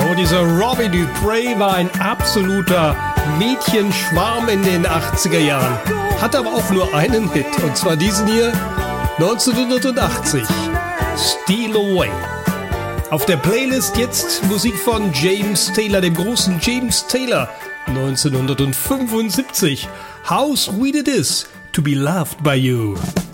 Oh, dieser Robbie Dupree war ein absoluter Mädchenschwarm in den 80er Jahren. Hatte aber auch nur einen Hit, und zwar diesen hier, 1980, Steal Away. Auf der Playlist jetzt Musik von James Taylor, dem großen James Taylor, 1975. How Sweet It Is to Be Loved by You.